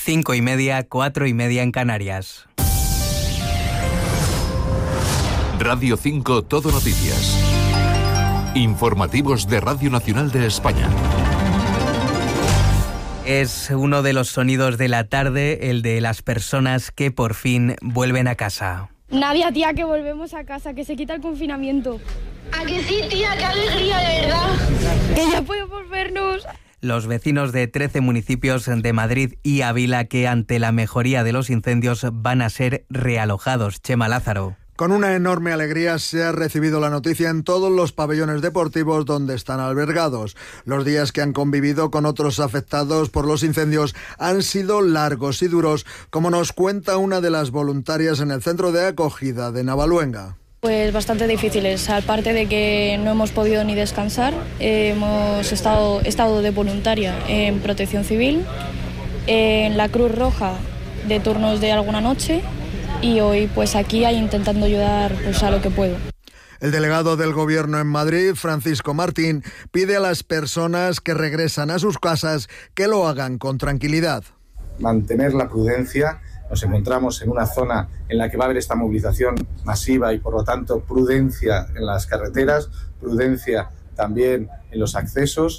5:30, 4:30 en Canarias. Radio 5 Todo Noticias. Informativos de Radio Nacional de España. Es uno de los sonidos de la tarde, el de las personas que por fin vuelven a casa. Nadia, tía, que volvemos a casa, que se quita el confinamiento. ¿A que sí, tía? ¡Qué alegría, de verdad! ¡Que ya podemos vernos! Los vecinos de 13 municipios de Madrid y Ávila que ante la mejoría de los incendios van a ser realojados. Chema Lázaro. Con una enorme alegría se ha recibido la noticia en todos los pabellones deportivos donde están albergados. Los días que han convivido con otros afectados por los incendios han sido largos y duros, como nos cuenta una de las voluntarias en el centro de acogida de Navaluenga. Pues bastante difíciles, aparte de que no hemos podido ni descansar, hemos estado de voluntaria en Protección Civil, en la Cruz Roja de turnos de alguna noche y hoy pues aquí intentando ayudar pues a lo que puedo. El delegado del Gobierno en Madrid, Francisco Martín, pide a las personas que regresan a sus casas que lo hagan con tranquilidad. Mantener la prudencia. Nos encontramos en una zona en la que va a haber esta movilización masiva y, por lo tanto, prudencia en las carreteras, prudencia también en los accesos,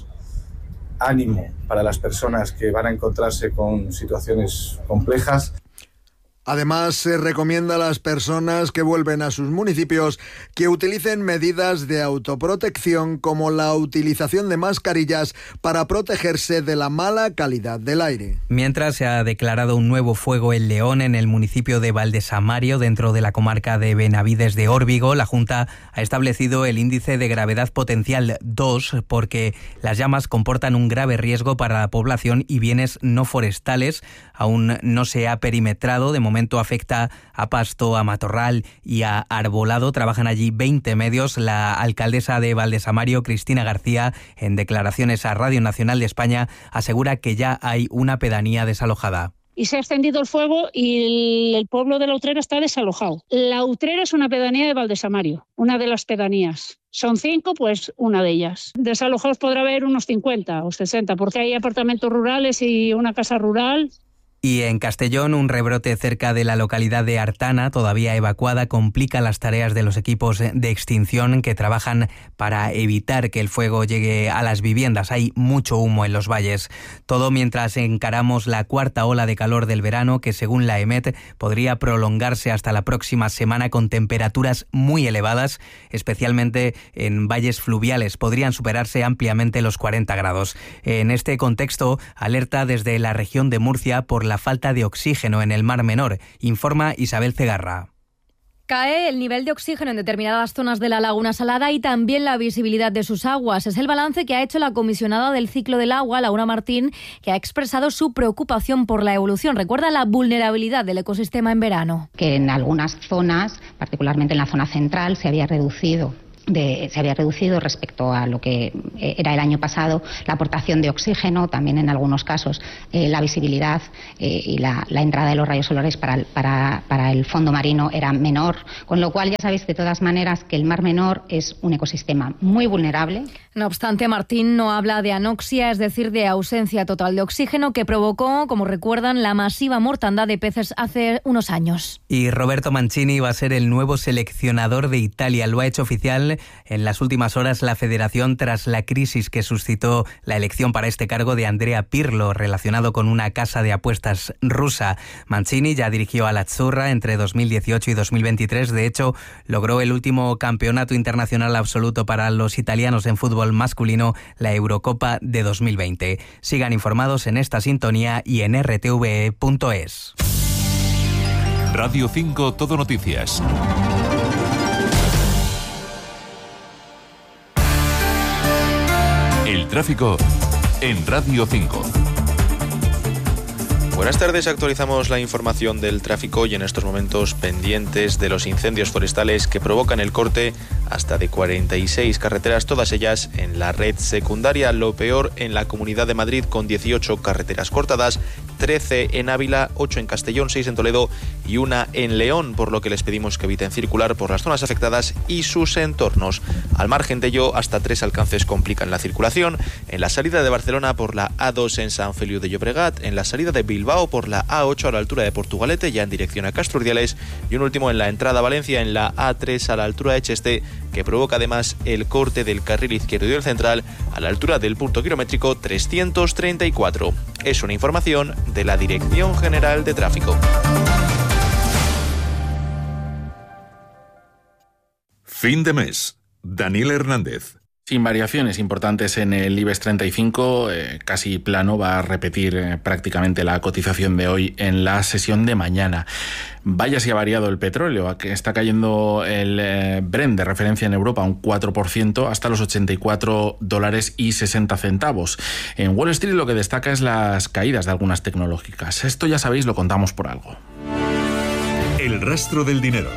ánimo para las personas que van a encontrarse con situaciones complejas. Además, se recomienda a las personas que vuelven a sus municipios que utilicen medidas de autoprotección como la utilización de mascarillas para protegerse de la mala calidad del aire. Mientras se ha declarado un nuevo fuego en León, en el municipio de Valdesamario, dentro de la comarca de Benavides de Órbigo, la Junta ha establecido el índice de gravedad potencial 2 porque las llamas comportan un grave riesgo para la población y bienes no forestales. Aún no se ha perimetrado, de momento afecta a pasto, a matorral y a arbolado. Trabajan allí 20 medios. La alcaldesa de Valdesamario, Cristina García, en declaraciones a Radio Nacional de España, asegura que ya hay una pedanía desalojada. Y se ha extendido el fuego y el pueblo de La Utrera está desalojado. La Utrera es una pedanía de Valdesamario, una de las pedanías. Son 5, pues una de ellas. Desalojados podrá haber unos 50 o 60, porque hay apartamentos rurales y una casa rural. Y en Castellón, un rebrote cerca de la localidad de Artana, todavía evacuada, complica las tareas de los equipos de extinción que trabajan para evitar que el fuego llegue a las viviendas. Hay mucho humo en los valles. Todo mientras encaramos la cuarta ola de calor del verano, que según la EMET podría prolongarse hasta la próxima semana con temperaturas muy elevadas, especialmente en valles fluviales. Podrían superarse ampliamente los 40 grados. En este contexto, alerta desde la región de Murcia por la falta de oxígeno en el Mar Menor, informa Isabel Cegarra. Cae el nivel de oxígeno en determinadas zonas de la Laguna Salada y también la visibilidad de sus aguas. Es el balance que ha hecho la comisionada del ciclo del agua, Laura Martín, que ha expresado su preocupación por la evolución. Recuerda la vulnerabilidad del ecosistema en verano. Que en algunas zonas, particularmente en la zona central, se había reducido respecto a lo que era el año pasado la aportación de oxígeno, también en algunos casos la visibilidad y la entrada de los rayos solares para el fondo marino era menor, con lo cual ya sabéis de todas maneras que el Mar Menor es un ecosistema muy vulnerable. No obstante, Martín no habla de anoxia, es decir, de ausencia total de oxígeno, que provocó, como recuerdan, la masiva mortandad de peces hace unos años. Y Roberto Mancini va a ser el nuevo seleccionador de Italia. Lo ha hecho oficial en las últimas horas la federación tras la crisis que suscitó la elección para este cargo de Andrea Pirlo, relacionado con una casa de apuestas rusa. Mancini ya dirigió a la Azzurra entre 2018 y 2023. De hecho, logró el último campeonato internacional absoluto para los italianos en fútbol masculino, la Eurocopa de 2020. Sigan informados en esta sintonía y en rtve.es. Radio 5 Todo Noticias. El tráfico en Radio 5. Buenas tardes, actualizamos la información del tráfico y en estos momentos pendientes de los incendios forestales que provocan el corte hasta de 46 carreteras, todas ellas en la red secundaria. Lo peor en la Comunidad de Madrid, con 18 carreteras cortadas, 13 en Ávila, 8 en Castellón, 6 en Toledo y 1 en León, por lo que les pedimos que eviten circular por las zonas afectadas y sus entornos. Al margen de ello, hasta 3 alcances complican la circulación: en la salida de Barcelona por la A2 en San Feliu de Llobregat, en la salida de Bilbao por la A8 a la altura de Portugalete, ya en dirección a Castro Urdiales, y un último en la entrada a Valencia, en la A3 a la altura de Cheste, que provoca además el corte del carril izquierdo y del central a la altura del punto kilométrico 334. Es una información de la Dirección General de Tráfico. Fin de mes. Daniel Hernández. Sin variaciones importantes en el IBEX 35, casi plano, va a repetir prácticamente la cotización de hoy en la sesión de mañana. Vaya si ha variado el petróleo, que está cayendo el Brent de referencia en Europa un 4% hasta los $84.60. En Wall Street lo que destaca es las caídas de algunas tecnológicas. Esto ya sabéis, lo contamos por algo. El rastro del dinero.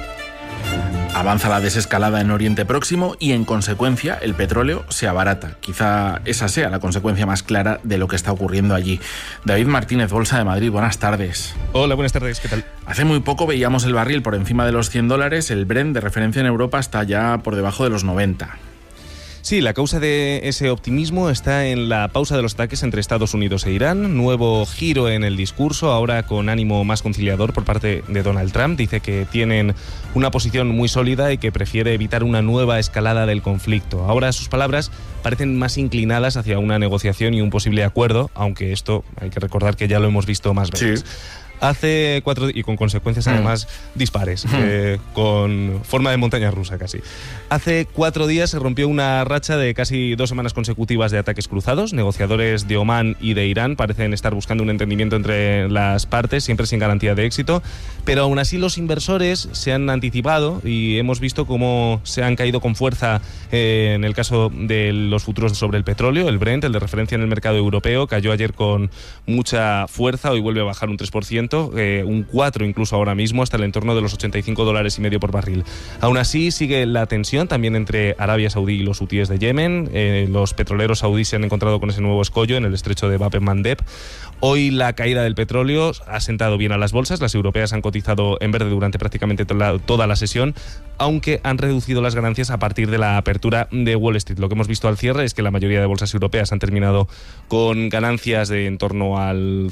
Avanza la desescalada en Oriente Próximo y, en consecuencia, el petróleo se abarata. Quizá esa sea la consecuencia más clara de lo que está ocurriendo allí. David Martínez, Bolsa de Madrid, buenas tardes. Hola, buenas tardes, ¿qué tal? Hace muy poco veíamos el barril por encima de los $100, el Brent de referencia en Europa está ya por debajo de los 90. Sí, la causa de ese optimismo está en la pausa de los ataques entre Estados Unidos e Irán, nuevo giro en el discurso, ahora con ánimo más conciliador por parte de Donald Trump. Dice que tienen una posición muy sólida y que prefiere evitar una nueva escalada del conflicto. Ahora sus palabras parecen más inclinadas hacia una negociación y un posible acuerdo, aunque esto hay que recordar que ya lo hemos visto más veces. Sí. Hace 4 y con consecuencias además dispares, con forma de montaña rusa casi. Hace 4 días se rompió una racha de casi 2 semanas consecutivas de ataques cruzados. Negociadores de Omán y de Irán parecen estar buscando un entendimiento entre las partes, siempre sin garantía de éxito, pero aún así los inversores se han anticipado y hemos visto cómo se han caído con fuerza en el caso de los futuros sobre el petróleo. El Brent, el de referencia en el mercado europeo, cayó ayer con mucha fuerza, hoy vuelve a bajar un 3%. Un 4 incluso ahora mismo, hasta el entorno de los $85.50 por barril. Aún así sigue la tensión también entre Arabia Saudí y los hutíes de Yemen. Los petroleros saudíes se han encontrado con ese nuevo escollo en el estrecho de Bab el-Mandeb. Hoy la caída del petróleo ha sentado bien a las bolsas. Las europeas han cotizado en verde durante prácticamente toda la sesión, aunque han reducido las ganancias a partir de la apertura de Wall Street. Lo que hemos visto al cierre es que la mayoría de bolsas europeas han terminado con ganancias de en torno al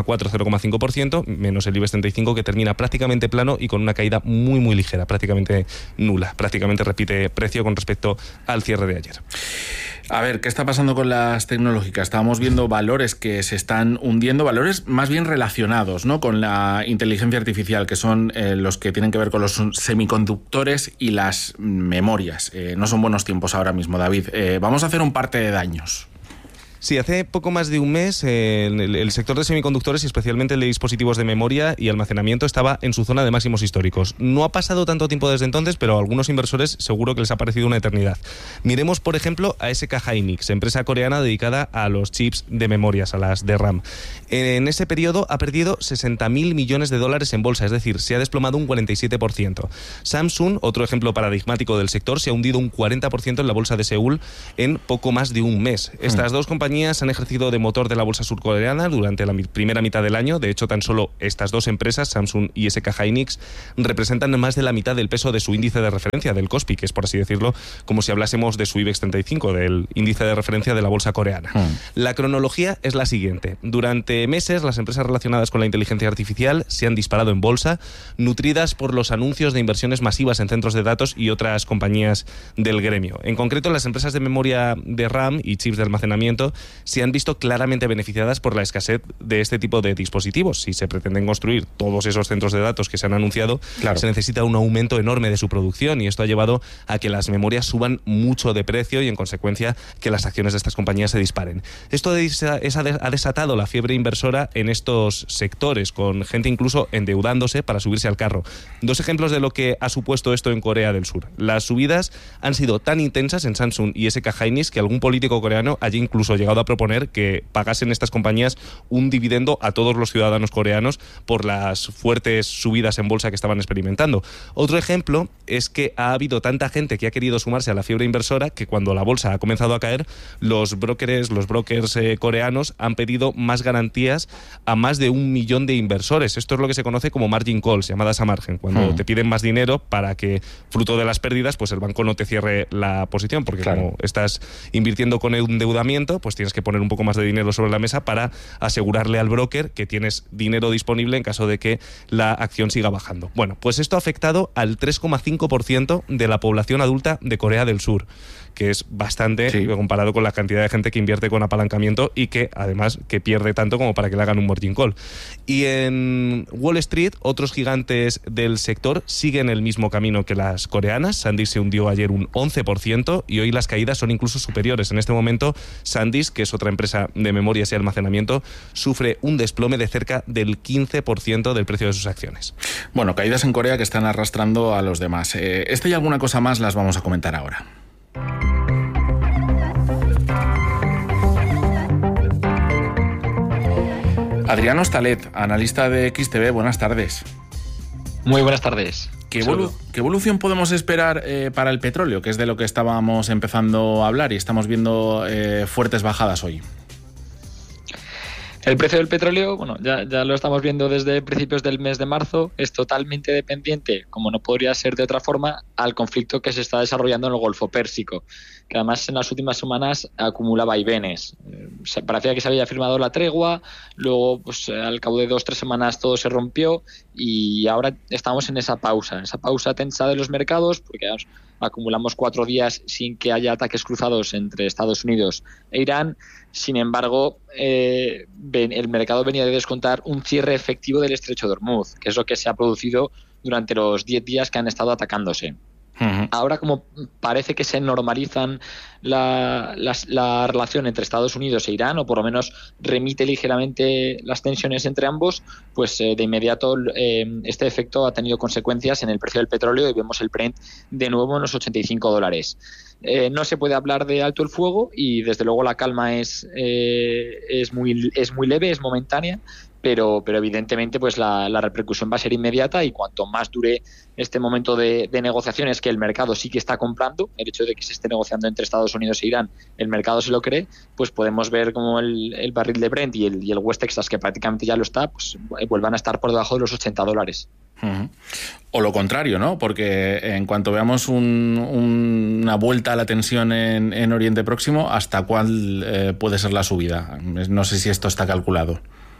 0,4-0,5%, menos el IBEX 35, que termina prácticamente plano y con una caída muy muy ligera, prácticamente nula. Prácticamente repite precio con respecto al cierre de ayer. A ver, ¿qué está pasando con las tecnológicas? Estábamos viendo valores que se están hundiendo, valores más bien relacionados, ¿no?, con la inteligencia artificial, que son los que tienen que ver con los semiconductores y las memorias. No son buenos tiempos ahora mismo, David. Vamos a hacer un parte de daños. Sí, hace poco más de un mes el sector de semiconductores y especialmente el de dispositivos de memoria y almacenamiento estaba en su zona de máximos históricos. No ha pasado tanto tiempo desde entonces, pero a algunos inversores seguro que les ha parecido una eternidad. Miremos, por ejemplo, a SK Hynix, empresa coreana dedicada a los chips de memorias, a las de RAM. En ese periodo ha perdido $60.000 millones en bolsa, es decir, se ha desplomado un 47%. Samsung, otro ejemplo paradigmático del sector, se ha hundido un 40% en la bolsa de Seúl en poco más de un mes. Estas dos compañías han ejercido de motor de la bolsa surcoreana durante la primera mitad del año. De hecho, tan solo estas dos empresas, Samsung y SK Hynix, representan más de la mitad del peso de su índice de referencia, del Kospi, que es, por así decirlo, como si hablásemos de su IBEX 35, del índice de referencia de la bolsa coreana. La cronología es la siguiente. Durante meses, las empresas relacionadas con la inteligencia artificial se han disparado en bolsa, nutridas por los anuncios de inversiones masivas en centros de datos y otras compañías del gremio. En concreto, las empresas de memoria de RAM y chips de almacenamiento se han visto claramente beneficiadas por la escasez de este tipo de dispositivos. Si se pretenden construir todos esos centros de datos que se han anunciado, se necesita un aumento enorme de su producción, y esto ha llevado a que las memorias suban mucho de precio y, en consecuencia, que las acciones de estas compañías se disparen. Esto ha desatado la fiebre inversora en estos sectores, con gente incluso endeudándose para subirse al carro. Dos ejemplos de lo que ha supuesto esto en Corea del Sur. Las subidas han sido tan intensas en Samsung y SK Hynix que algún político coreano haya incluso llegado llegado a proponer que pagasen estas compañías un dividendo a todos los ciudadanos coreanos por las fuertes subidas en bolsa que estaban experimentando. Otro ejemplo es que ha habido tanta gente que ha querido sumarse a la fiebre inversora que cuando la bolsa ha comenzado a caer, los brokers coreanos han pedido más garantías a más de 1 millón de inversores. Esto es lo que se conoce como margin calls, llamadas a margen, cuando te piden más dinero para que, fruto de las pérdidas, pues el banco no te cierre la posición, porque como estás invirtiendo con endeudamiento, pues tienes que poner un poco más de dinero sobre la mesa para asegurarle al broker que tienes dinero disponible en caso de que la acción siga bajando. Bueno, pues esto ha afectado al 3,5% de la población adulta de Corea del Sur, que es bastante comparado con la cantidad de gente que invierte con apalancamiento y que además que pierde tanto como para que le hagan un margin call. Y en Wall Street, otros gigantes del sector siguen el mismo camino que las coreanas. SanDisk se hundió ayer un 11% y hoy las caídas son incluso superiores. En este momento, SanDisk, que es otra empresa de memorias y almacenamiento, sufre un desplome de cerca del 15% del precio de sus acciones. Bueno, caídas en Corea que están arrastrando a los demás. Esta y alguna cosa más las vamos a comentar ahora. Adrián Hostalet, analista de XTB, buenas tardes. Muy buenas tardes. ¿Qué evolución podemos esperar para el petróleo, que es de lo que estábamos empezando a hablar y estamos viendo fuertes bajadas hoy? El precio del petróleo, bueno, ya lo estamos viendo desde principios del mes de marzo, es totalmente dependiente, como no podría ser de otra forma, al conflicto que se está desarrollando en el Golfo Pérsico, que además en las últimas semanas acumula vaivenes. Parecía que se había firmado la tregua, luego pues al cabo de 2-3 semanas todo se rompió y ahora estamos en esa pausa tensa de los mercados, porque acumulamos 4 días sin que haya ataques cruzados entre Estados Unidos e Irán. Sin embargo, el mercado venía de descontar un cierre efectivo del estrecho de Hormuz, que es lo que se ha producido durante los 10 días que han estado atacándose. Ahora, como parece que se normalizan la relación entre Estados Unidos e Irán, o por lo menos remite ligeramente las tensiones entre ambos, pues de inmediato este efecto ha tenido consecuencias en el precio del petróleo y vemos el Brent de nuevo en los $85. No se puede hablar de alto el fuego y desde luego la calma es muy leve, es momentánea, pero evidentemente pues la repercusión va a ser inmediata y cuanto más dure este momento de negociaciones, que el mercado sí que está comprando, el hecho de que se esté negociando entre Estados Unidos e Irán, el mercado se lo cree, pues podemos ver como el barril de Brent y el West Texas, que prácticamente ya lo está, pues vuelvan a estar por debajo de los $80. O lo contrario, ¿no? Porque en cuanto veamos una vuelta a la tensión en Oriente Próximo, ¿hasta cuál puede ser la subida? No sé si esto está calculado.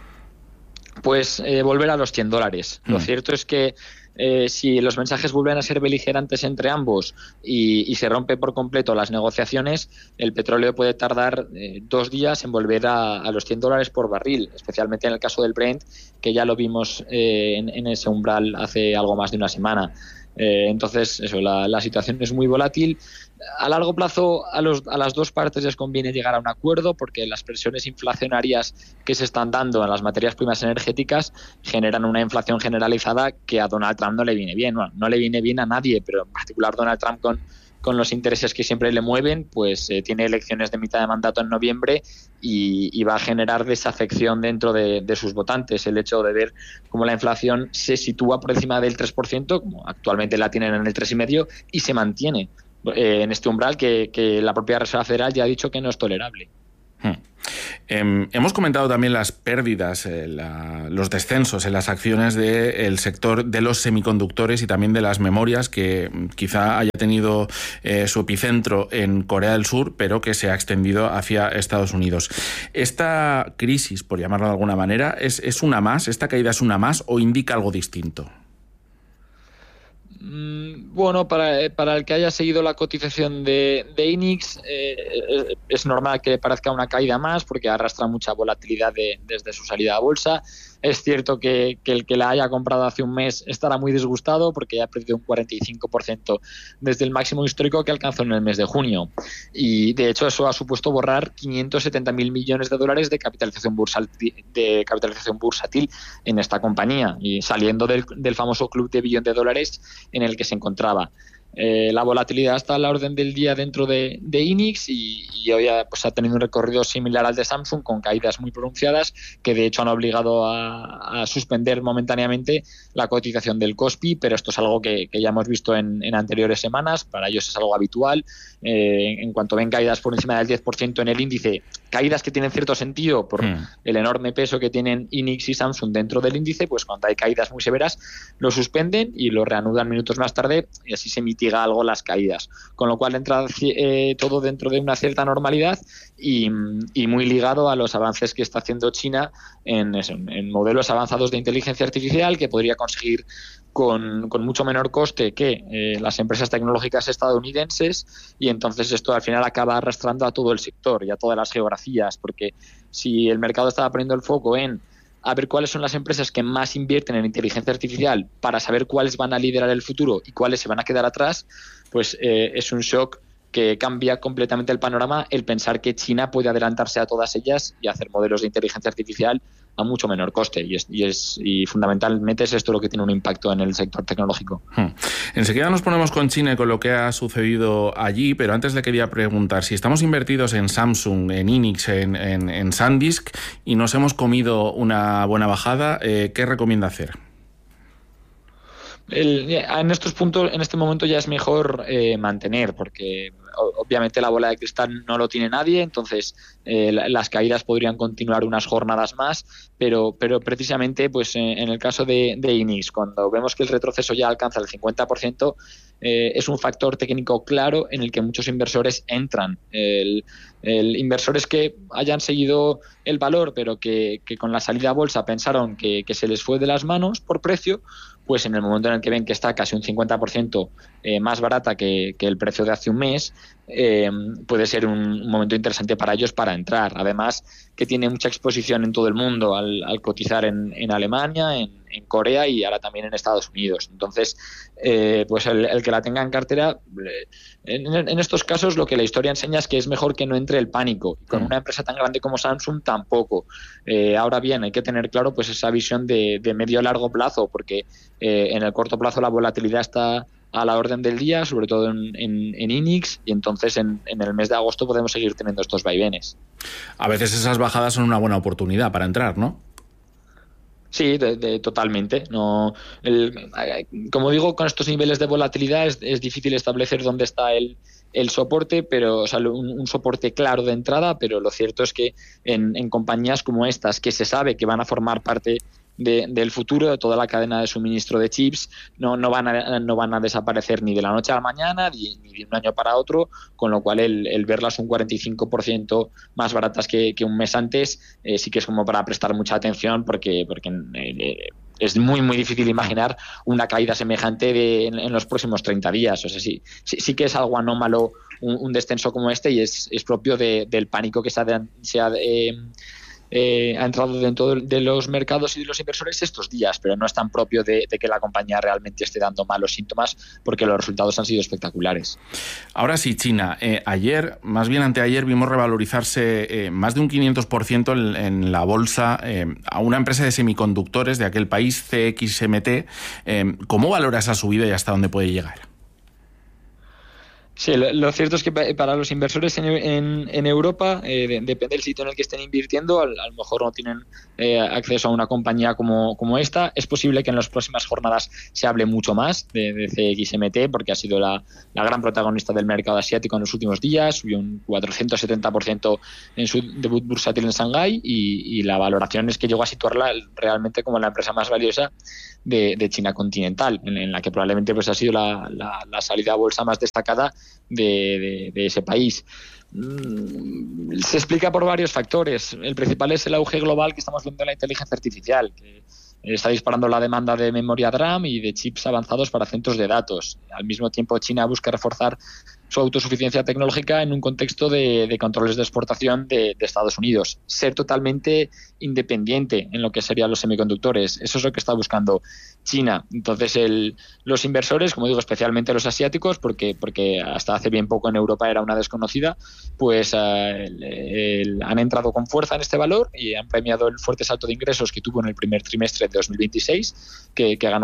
Pues volver a los $100. Lo cierto es que si los mensajes vuelven a ser beligerantes entre ambos y se rompe por completo las negociaciones, el petróleo puede tardar 2 días en volver a los $100 por barril, especialmente en el caso del Brent, que ya lo vimos en ese umbral hace algo más de una semana. Entonces, la situación es muy volátil. A largo plazo a las dos partes les conviene llegar a un acuerdo, porque las presiones inflacionarias que se están dando en las materias primas energéticas generan una inflación generalizada que a Donald Trump no le viene bien. Bueno, no le viene bien a nadie, pero en particular Donald Trump con los intereses que siempre le mueven, pues tiene elecciones de mitad de mandato en noviembre y va a generar desafección dentro de sus votantes. El hecho de ver cómo la inflación se sitúa por encima del 3%, como actualmente la tienen en el 3,5%, y se mantiene en este umbral que la propia Reserva Federal ya ha dicho que no es tolerable. Hemos comentado también las pérdidas, los descensos en las acciones del sector de los semiconductores y también de las memorias, que quizá haya tenido su epicentro en Corea del Sur, pero que se ha extendido hacia Estados Unidos. ¿Esta crisis, por llamarlo de alguna manera, es una más? ¿Esta caída es una más o indica algo distinto? Bueno, para el que haya seguido la cotización de INIX, es normal que parezca una caída más, porque arrastra mucha volatilidad desde su salida a bolsa. Es cierto que el que la haya comprado hace un mes estará muy disgustado, porque ya ha perdido un 45% desde el máximo histórico que alcanzó en el mes de junio. Y de hecho eso ha supuesto borrar $570.000 millones de capitalización bursátil en esta compañía, y saliendo del famoso club de $1 billón en el que se encontraba. La volatilidad está a la orden del día dentro de INIX y hoy pues ha tenido un recorrido similar al de Samsung, con caídas muy pronunciadas que de hecho han obligado a suspender momentáneamente la cotización del Kospi, pero esto es algo que ya hemos visto en anteriores semanas. Para ellos es algo habitual. En cuanto ven caídas por encima del 10% en el índice, caídas que tienen cierto sentido por el enorme peso que tienen INIX y Samsung dentro del índice, pues cuando hay caídas muy severas lo suspenden y lo reanudan minutos más tarde, y así se mitiga algo las caídas, con lo cual entra todo dentro de una cierta normalidad y muy ligado a los avances que está haciendo China en modelos avanzados de inteligencia artificial, que podría conseguir con mucho menor coste que las empresas tecnológicas estadounidenses, y entonces esto al final acaba arrastrando a todo el sector y a todas las geografías, porque si el mercado estaba poniendo el foco en a ver cuáles son las empresas que más invierten en inteligencia artificial para saber cuáles van a liderar el futuro y cuáles se van a quedar atrás, pues es un shock que cambia completamente el panorama el pensar que China puede adelantarse a todas ellas y hacer modelos de inteligencia artificial a mucho menor coste, y fundamentalmente es esto lo que tiene un impacto en el sector tecnológico. Enseguida nos ponemos con China y con lo que ha sucedido allí, pero antes le quería preguntar, si estamos invertidos en Samsung, en INIX, en SanDisk y nos hemos comido una buena bajada, ¿qué recomienda hacer? En estos puntos, en este momento ya es mejor mantener, porque obviamente la bola de cristal no lo tiene nadie, entonces las caídas podrían continuar unas jornadas más, pero precisamente pues en el caso de INIX, cuando vemos que el retroceso ya alcanza el 50%, es un factor técnico claro en el que muchos inversores entran. Inversores que hayan seguido el valor, pero que con la salida a bolsa pensaron que se les fue de las manos por precio, pues en el momento en el que ven que está casi un 50% más barata que el precio de hace un mes, puede ser un momento interesante para ellos para entrar. Además, que tiene mucha exposición en todo el mundo al cotizar en Alemania, en Corea y ahora también en Estados Unidos. Entonces, pues el que la tenga en cartera, en estos casos lo que la historia enseña es que es mejor que no entre el pánico. Y con una empresa tan grande como Samsung tampoco. Ahora bien, hay que tener claro pues esa visión de medio a largo plazo, porque en el corto plazo la volatilidad está a la orden del día, sobre todo en INIX, y entonces en el mes de agosto podemos seguir teniendo estos vaivenes. A veces esas bajadas son una buena oportunidad para entrar, ¿no? Sí, totalmente. Como digo, con estos niveles de volatilidad es difícil establecer dónde está el soporte, pero un soporte claro de entrada, pero lo cierto es que en compañías como estas, que se sabe que van a formar parte del futuro de toda la cadena de suministro de chips, no van a desaparecer ni de la noche a la mañana ni de un año para otro, con lo cual el verlas un 45% más baratas que un mes antes sí que es como para prestar mucha atención, porque es muy muy difícil imaginar una caída semejante en los próximos 30 días. O sea, sí que es algo anómalo un descenso como este, y es propio del pánico que se ha entrado dentro de los mercados y de los inversores estos días, pero no es tan propio de que la compañía realmente esté dando malos síntomas, porque los resultados han sido espectaculares. Ahora sí, China. Ayer, más bien anteayer, vimos revalorizarse más de un 500% en la bolsa a una empresa de semiconductores de aquel país, CXMT. ¿Cómo valora esa subida y hasta dónde puede llegar? Sí, lo cierto es que para los inversores en Europa, depende del sitio en el que estén invirtiendo, a lo mejor no tienen acceso a una compañía como esta. Es posible que en las próximas jornadas se hable mucho más de CXMT, porque ha sido la gran protagonista del mercado asiático en los últimos días, subió un 470% en su debut bursátil en Shanghái, y la valoración es que llegó a situarla realmente como la empresa más valiosa de China continental, en la que probablemente pues ha sido la salida a bolsa más destacada de ese país. Se explica por varios factores. El principal es el auge global que estamos viendo en la inteligencia artificial, que está disparando la demanda de memoria DRAM y de chips avanzados para centros de datos. Al mismo tiempo, China busca reforzar su autosuficiencia tecnológica en un contexto de controles de exportación de Estados Unidos. Ser totalmente independiente en lo que serían los semiconductores. Eso es lo que está buscando China. Entonces, los inversores, como digo, especialmente los asiáticos, porque hasta hace bien poco en Europa era una desconocida, pues han entrado con fuerza en este valor y han premiado el fuerte salto de ingresos que tuvo en el primer trimestre de 2026, que ganó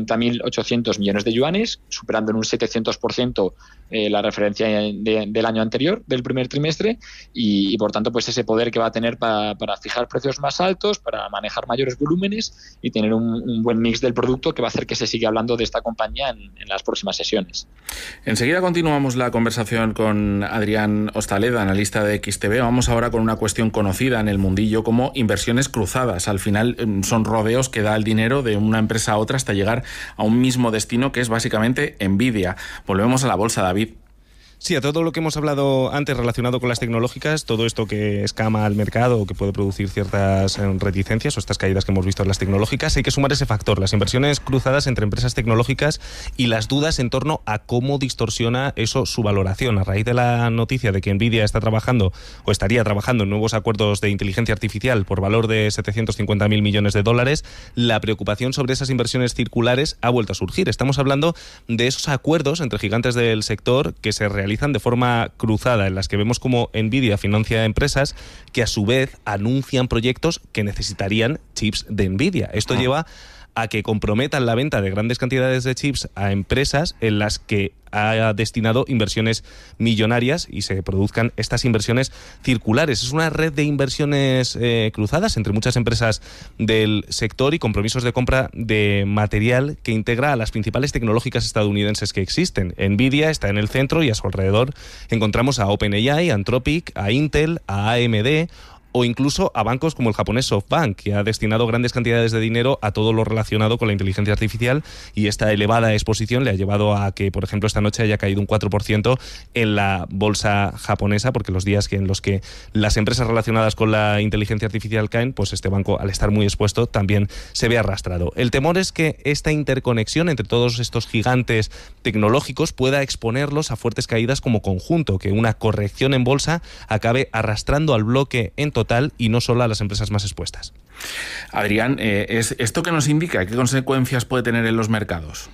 50.800 millones de yuanes, superando en un 700% la referencia del año anterior, del primer trimestre, y por tanto, pues ese poder que va a tener para fijar precios más altos, para manejar mayores volúmenes y tener un buen mix del producto que va a hacer que se siga hablando de esta compañía en las próximas sesiones. Enseguida continuamos la conversación con Adrián Hostaleda, analista de XTB. Vamos ahora con una cuestión conocida en el mundillo como inversiones cruzadas. Al final son rodeos que da el dinero de una empresa a otra hasta llegar a un mismo destino, que es básicamente Nvidia. Volvemos a la bolsa, David. Sí, a todo lo que hemos hablado antes relacionado con las tecnológicas, todo esto que escama al mercado o que puede producir ciertas reticencias o estas caídas que hemos visto en las tecnológicas, hay que sumar ese factor, las inversiones cruzadas entre empresas tecnológicas y las dudas en torno a cómo distorsiona eso su valoración. A raíz de la noticia de que Nvidia está trabajando o estaría trabajando en nuevos acuerdos de inteligencia artificial por valor de 750.000 millones de dólares, la preocupación sobre esas inversiones circulares ha vuelto a surgir. Estamos hablando de esos acuerdos entre gigantes del sector que se realizan de forma cruzada, en las que vemos como Nvidia financia empresas que a su vez anuncian proyectos que necesitarían chips de Nvidia. Esto lleva a que comprometan la venta de grandes cantidades de chips a empresas en las que ha destinado inversiones millonarias y se produzcan estas inversiones circulares. Es una red de inversiones cruzadas entre muchas empresas del sector y compromisos de compra de material que integra a las principales tecnológicas estadounidenses que existen. Nvidia está en el centro y a su alrededor encontramos a OpenAI, a Anthropic, a Intel, a AMD o incluso a bancos como el japonés SoftBank, que ha destinado grandes cantidades de dinero a todo lo relacionado con la inteligencia artificial, y esta elevada exposición le ha llevado a que, por ejemplo, esta noche haya caído un 4% en la bolsa japonesa, porque los días en los que las empresas relacionadas con la inteligencia artificial caen, pues este banco, al estar muy expuesto, también se ve arrastrado. El temor es que esta interconexión entre todos estos gigantes tecnológicos pueda exponerlos a fuertes caídas como conjunto, que una corrección en bolsa acabe arrastrando al bloque en total y no solo a las empresas más expuestas. Adrián, ¿es esto qué nos indica? ¿Qué consecuencias puede tener en los mercados?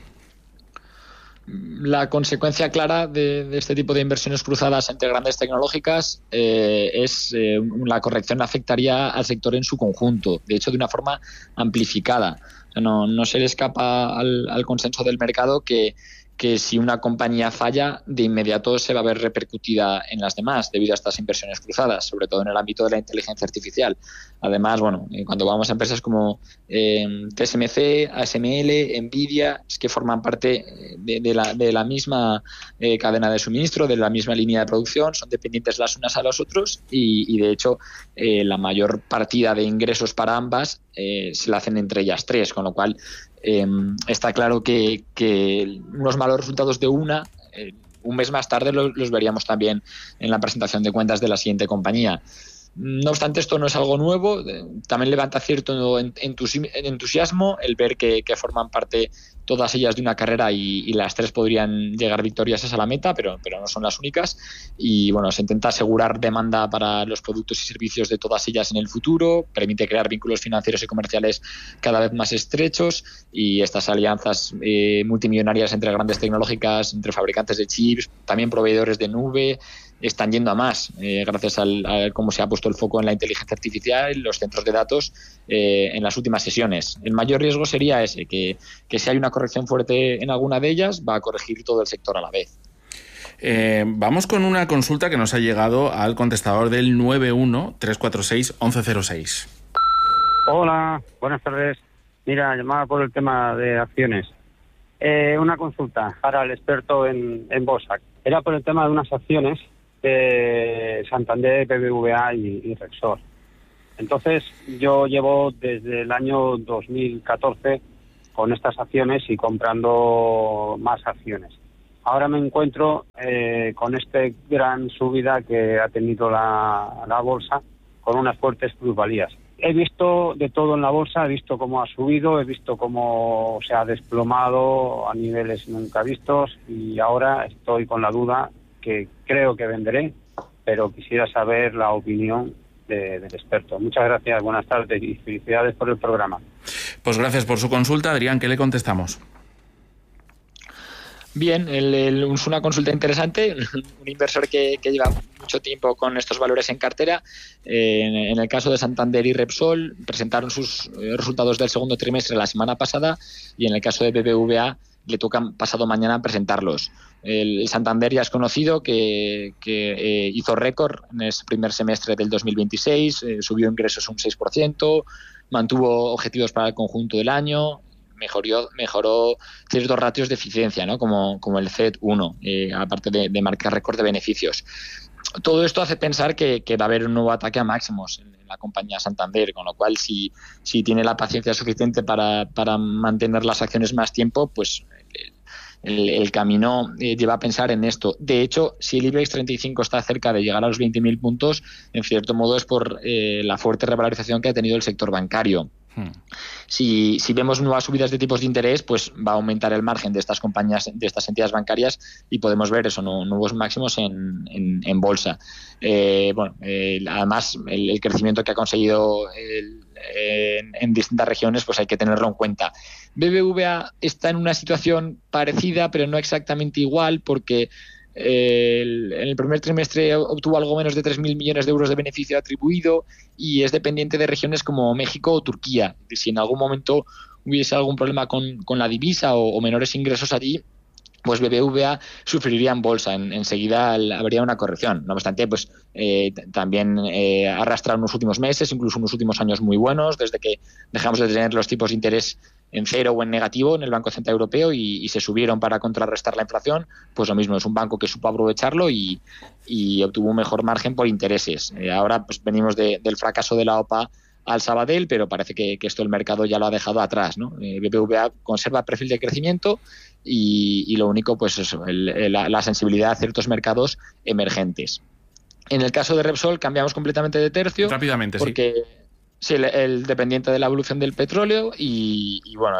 La consecuencia clara de este tipo de inversiones cruzadas entre grandes tecnológicas es la corrección afectaría al sector en su conjunto, de hecho de una forma amplificada. O sea, no se le escapa al consenso del mercado que si una compañía falla, de inmediato se va a ver repercutida en las demás debido a estas inversiones cruzadas, sobre todo en el ámbito de la inteligencia artificial. Además, cuando vamos a empresas como TSMC, ASML, Nvidia, es que forman parte de la misma cadena de suministro, de la misma línea de producción, son dependientes las unas a los otros y de hecho, la mayor partida de ingresos para ambas se la hacen entre ellas tres, con lo cual está claro que unos malos resultados de un mes más tarde los veríamos también en la presentación de cuentas de la siguiente compañía. No obstante, esto no es algo nuevo, también levanta cierto entusiasmo el ver que forman parte todas ellas de una carrera y las tres podrían llegar victoriosas a la meta, pero no son las únicas. Y se intenta asegurar demanda para los productos y servicios de todas ellas en el futuro, permite crear vínculos financieros y comerciales cada vez más estrechos y estas alianzas multimillonarias entre grandes tecnológicas, entre fabricantes de chips, también proveedores de nube, están yendo a más gracias a cómo se ha puesto el foco en la inteligencia artificial, los centros de datos en las últimas sesiones. El mayor riesgo sería ese, que si hay una corrección fuerte en alguna de ellas, va a corregir todo el sector a la vez. Vamos con una consulta que nos ha llegado al contestador del 91-346-1106. Hola, buenas tardes. Mira, llamaba por el tema de acciones. Una consulta para el experto en bolsa. Era por el tema de unas acciones de Santander, BBVA y Repsol. Entonces, yo llevo desde el año 2014 con estas acciones y comprando más acciones. Ahora me encuentro con esta gran subida que ha tenido la bolsa, con unas fuertes plusvalías. He visto de todo en la bolsa, he visto cómo ha subido, he visto cómo se ha desplomado a niveles nunca vistos y ahora estoy con la duda que creo que venderé, pero quisiera saber la opinión del experto. Muchas gracias, buenas tardes y felicidades por el programa. Pues gracias por su consulta. Adrián, ¿qué le contestamos? Bien, es una consulta interesante, un inversor que lleva mucho tiempo con estos valores en cartera. En el caso de Santander y Repsol presentaron sus resultados del segundo trimestre la semana pasada, y en el caso de BBVA le toca pasado mañana presentarlos. El Santander ya es conocido que hizo récord en ese primer semestre del 2026, subió ingresos un 6%, mantuvo objetivos para el conjunto del año, mejoró ciertos ratios de eficiencia, ¿no? como el CET1, aparte de marcar récord de beneficios. Todo esto hace pensar que va a haber un nuevo ataque a máximos en la compañía Santander, con lo cual si tiene la paciencia suficiente para mantener las acciones más tiempo, pues el camino lleva a pensar en esto. De hecho, si el IBEX 35 está cerca de llegar a los 20.000 puntos, en cierto modo es por la fuerte revalorización que ha tenido el sector bancario. Si vemos nuevas subidas de tipos de interés, pues va a aumentar el margen de estas compañías, de estas entidades bancarias, y podemos ver eso, nuevos máximos en bolsa. Además, el crecimiento que ha conseguido en distintas regiones, pues hay que tenerlo en cuenta. BBVA está en una situación parecida, pero no exactamente igual, porque en el primer trimestre obtuvo algo menos de 3.000 millones de euros de beneficio atribuido y es dependiente de regiones como México o Turquía. Si en algún momento hubiese algún problema con la divisa o menores ingresos allí, pues BBVA sufriría en bolsa. Enseguida habría una corrección. No obstante, pues también arrastra unos últimos meses, incluso unos últimos años muy buenos, desde que dejamos de tener los tipos de interés en cero o en negativo en el Banco Central Europeo y se subieron para contrarrestar la inflación. Pues lo mismo, es un banco que supo aprovecharlo y obtuvo un mejor margen por intereses. Ahora pues venimos del fracaso de la OPA al Sabadell, pero parece que esto el mercado ya lo ha dejado atrás, ¿no? BBVA conserva perfil de crecimiento y lo único, pues eso, la sensibilidad a ciertos mercados emergentes. En el caso de Repsol cambiamos completamente de tercio. Rápidamente, porque sí, el dependiente de la evolución del petróleo y bueno,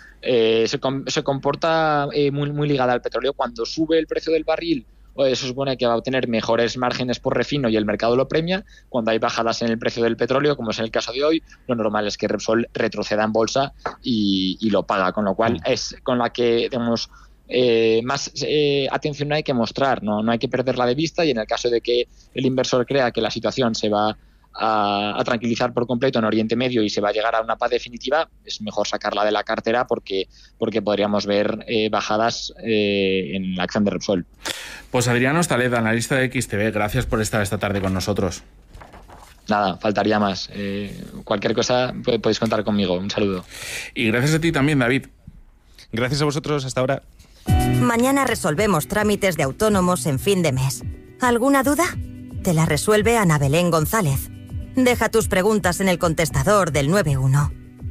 se comporta muy ligada al petróleo. Cuando sube el precio del barril, se supone que va a obtener mejores márgenes por refino y el mercado lo premia. Cuando hay bajadas en el precio del petróleo, como es en el caso de hoy, lo normal es que Repsol retroceda en bolsa y lo paga, con lo cual es con la que tenemos más atención hay que mostrar, no hay que perderla de vista, y en el caso de que el inversor crea que la situación se va a tranquilizar por completo en Oriente Medio y se va a llegar a una paz definitiva, es mejor sacarla de la cartera porque podríamos ver bajadas en la acción de Repsol. Pues Adrián Ostaleda, analista de XTB, gracias por estar esta tarde con nosotros. Nada, faltaría más. Cualquier cosa podéis contar conmigo. Un saludo. Y gracias a ti también, David. Gracias a vosotros, hasta ahora. Mañana resolvemos trámites de autónomos en fin de mes. ¿Alguna duda? Te la resuelve Ana Belén González. Deja tus preguntas en el contestador del 91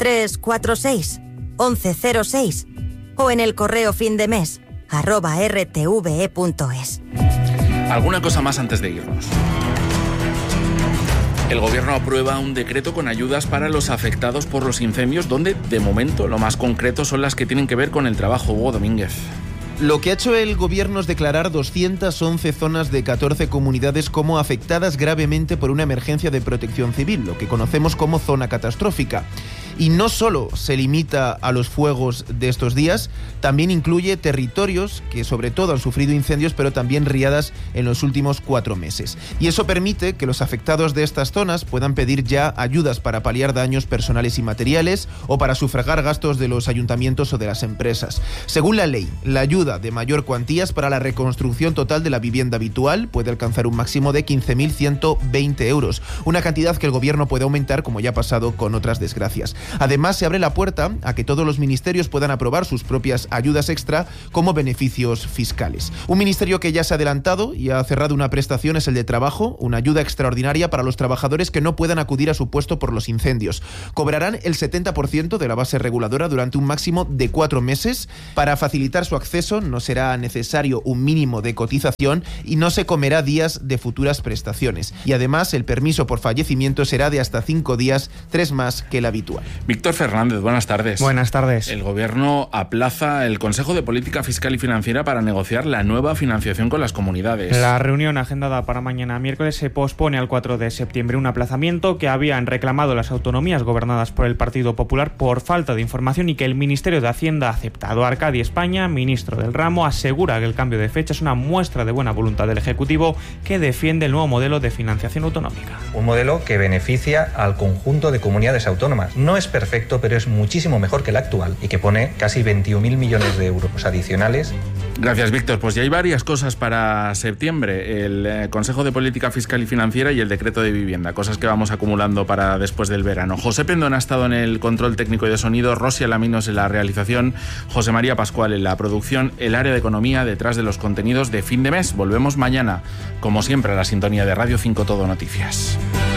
346 1106 o en el correo findemes@rtve.es. ¿Alguna cosa más antes de irnos? El Gobierno aprueba un decreto con ayudas para los afectados por los incendios, donde, de momento, lo más concreto son las que tienen que ver con el trabajo. Hugo Domínguez. Lo que ha hecho el Gobierno es declarar 211 zonas de 14 comunidades como afectadas gravemente por una emergencia de protección civil, lo que conocemos como zona catastrófica. Y no solo se limita a los fuegos de estos días, también incluye territorios que sobre todo han sufrido incendios, pero también riadas en los últimos 4 meses. Y eso permite que los afectados de estas zonas puedan pedir ya ayudas para paliar daños personales y materiales o para sufragar gastos de los ayuntamientos o de las empresas. Según la ley, la ayuda de mayor cuantía es para la reconstrucción total de la vivienda habitual, puede alcanzar un máximo de 15.120 euros, una cantidad que el Gobierno puede aumentar, como ya ha pasado con otras desgracias. Además, se abre la puerta a que todos los ministerios puedan aprobar sus propias ayudas extra como beneficios fiscales. Un ministerio que ya se ha adelantado y ha cerrado una prestación es el de trabajo, una ayuda extraordinaria para los trabajadores que no puedan acudir a su puesto por los incendios. Cobrarán el 70% de la base reguladora durante un máximo de 4 meses. Para facilitar su acceso no será necesario un mínimo de cotización y no se comerá días de futuras prestaciones. Y además, el permiso por fallecimiento será de hasta 5 días, 3 más que el habitual. Víctor Fernández, buenas tardes. Buenas tardes. El Gobierno aplaza el Consejo de Política Fiscal y Financiera para negociar la nueva financiación con las comunidades. La reunión agendada para mañana miércoles se pospone al 4 de septiembre, un aplazamiento que habían reclamado las autonomías gobernadas por el Partido Popular por falta de información y que el Ministerio de Hacienda ha aceptado. Arcadi España, ministro del ramo, asegura que el cambio de fecha es una muestra de buena voluntad del Ejecutivo, que defiende el nuevo modelo de financiación autonómica. Un modelo que beneficia al conjunto de comunidades autónomas. No es perfecto, pero es muchísimo mejor que el actual y que pone casi 21.000 millones de euros adicionales. Gracias, Víctor. Pues ya hay varias cosas para septiembre. El Consejo de Política Fiscal y Financiera y el Decreto de Vivienda. Cosas que vamos acumulando para después del verano. José Pendón ha estado en el control técnico y de sonido, Rosy Alaminos en la realización, José María Pascual en la producción, el área de economía detrás de los contenidos de fin de mes. Volvemos mañana, como siempre, a la sintonía de Radio 5 Todo Noticias.